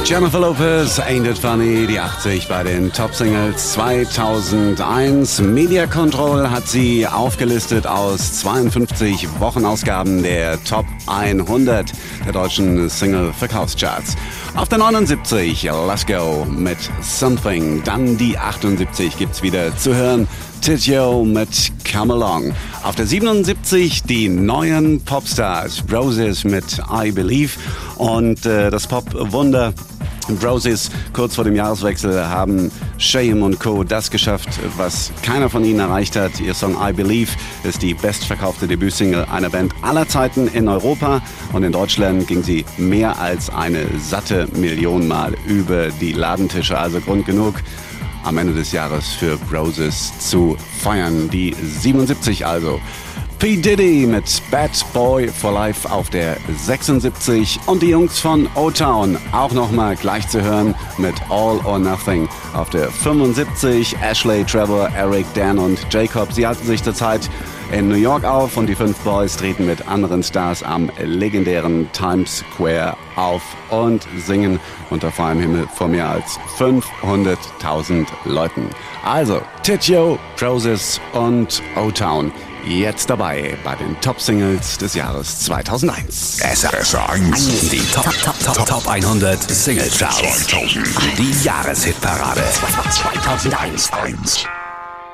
Jennifer Lopez, Ain't It Funny, die 80 bei den Top-Singles 2001. Media Control hat sie aufgelistet aus 52 Wochenausgaben der Top 100 der deutschen Single-Verkaufscharts. Auf der 79, Let's Go mit Something. Dann die 78 gibt's wieder zu hören, Titio mit Come Along. Auf der 77 die neuen Popstars, Roses mit I Believe und das Pop-Wunder Roses. Kurz vor dem Jahreswechsel haben Shame und Co. das geschafft, was keiner von ihnen erreicht hat. Ihr Song I Believe ist die bestverkaufte Debütsingle einer Band aller Zeiten in Europa und in Deutschland ging sie mehr als eine satte Million Mal über die Ladentische. Also Grund genug, am Ende des Jahres für Roses zu feiern. Die 77 also. P. Diddy mit Bad Boy for Life auf der 76 und die Jungs von O-Town auch nochmal gleich zu hören mit All or Nothing auf der 75. Ashley, Trevor, Eric, Dan und Jacob, sie halten sich zurzeit in New York auf und die 5 Boys treten mit anderen Stars am legendären Times Square auf und singen unter freiem Himmel vor mehr als 500.000 Leuten. Also Titio, Roses und O-Town. Jetzt dabei bei den Top-Singles des Jahres 2001. SR1. Die Top 100 Single Charts. Die Jahreshitparade 2001.